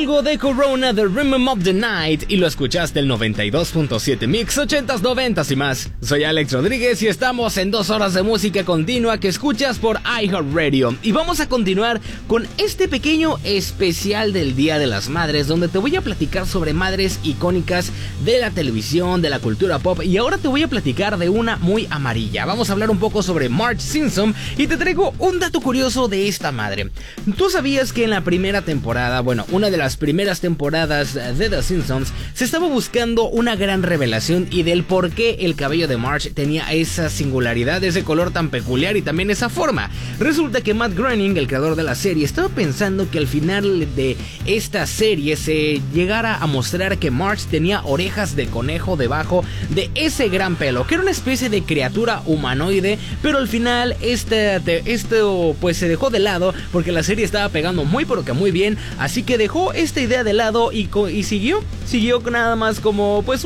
Algo de Corona, The Rhythm of the Night, y lo escuchaste el 92.7 Mix 80s, 90s y más. Soy Alex Rodríguez y estamos en 2 horas de música continua que escuchas por iHeartRadio. Y vamos a continuar con este pequeño especial del Día de las Madres, donde te voy a platicar sobre madres icónicas de la televisión, de la cultura pop, y ahora te voy a platicar de una muy amarilla. Vamos a hablar un poco sobre Marge Simpson y te traigo un dato curioso de esta madre. ¿Tú sabías que en la primera temporada, una de las primeras temporadas de The Simpsons, se estaba buscando una gran revelación y del por qué el cabello de Marge tenía esa singularidad, ese color tan peculiar y también esa forma? Resulta que Matt Groening, el creador de la serie, estaba pensando que al final de esta serie se llegara a mostrar que Marge tenía orejas de conejo debajo de ese gran pelo, que era una especie de criatura humanoide, pero al final esto pues se dejó de lado porque la serie estaba pegando muy pero que muy bien, así que dejó esta idea de lado y siguió nada más como pues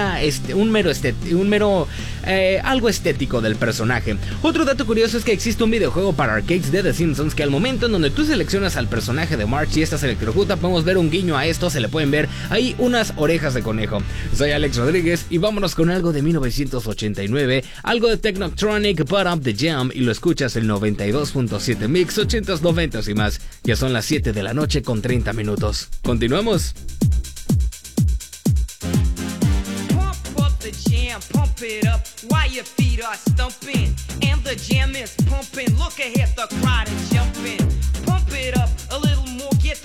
algo estético del personaje. Otro dato curioso es que existe un videojuego para arcades de The Simpsons que al momento en donde tú seleccionas al personaje de Marge y esta se electrocuta, podemos ver un guiño a esto, se le pueden ver ahí unas orejas de conejo. Soy Alex Rodríguez y vámonos con algo de 1989, algo de Technotronic, Put Up the Jam, y lo escuchas el 92.7 Mix 80s, 90s y más. Ya son las 7 de la noche con 30 minutos. Continuamos. Pump it up while your feet are stumping, and the jam is pumping. Look ahead, the crowd is jumping. Pump it up a little more, get